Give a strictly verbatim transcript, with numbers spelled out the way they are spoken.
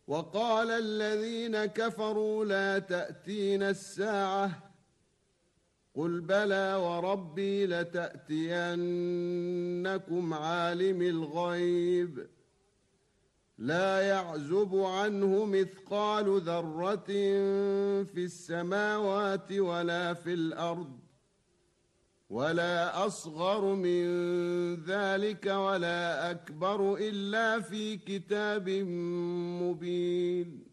وقال الذين كفروا لا تأتينا الساعة قل بلى وربي لتأتينكم عالم الغيب لا يعزب عنه مثقال ذرة في السماوات ولا في الأرض ولا أصغر من ذلك ولا أكبر إلا في كتاب مبين.